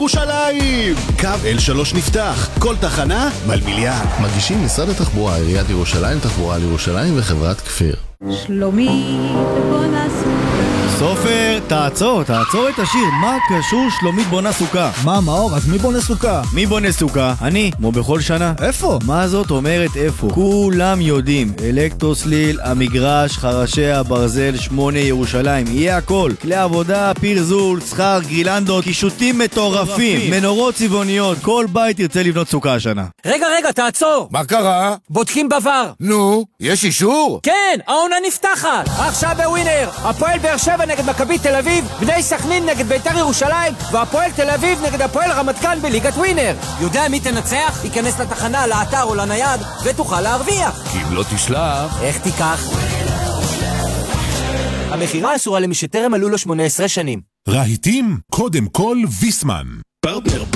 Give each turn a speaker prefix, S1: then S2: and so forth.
S1: ירושלים! קו L3 נפתח, כל תחנה מלמיליאן.
S2: מגישים משרד התחבורה, עיריית ירושלים, תחבורה על ירושלים וחברת כפיר.
S3: שלומית בונה סוכה.
S4: סופר, תעצור את השיר. מה קשור שלומית בונה סוכה?
S5: מה מאור, אז מי בונה סוכה?
S4: מי בונה סוכה? אני, כמו בכל שנה.
S5: איפה?
S4: מה זאת אומרת איפה? כולם יודעים. אלקטרוסליל, המגרש, חרשי הברזל, 8 ירושלים. יהיה הכל. כלי עבודה, פרזול, שכר, גרילנדות, קישוטים מטורפים, מנורות צבעוניות. כל בית ירצה לבנות סוכה השנה.
S6: רגע, תעצור.
S7: מה קרה?
S6: בודקים בבר.
S7: נו, יש אישור?
S6: כן, העונה נפתחת. עכשיו בווינר. הפועל באר שבע נגד מכבי תל אביב, בני סכנין נגד בית"ר ירושלים, והפועל תל אביב נגד הפועל רמת גן בליגת ווינר. יודע מי תנצח? ייכנס לתחנה, לאתר או לנייד, ותוכל להרוויח.
S7: כי אם לא תשלח...
S6: איך תיקח? המחירה אסורה למי שטרם מלאו לו 18 שנים.
S8: רהיטים, קודם כל ויסמן.
S1: פרטנר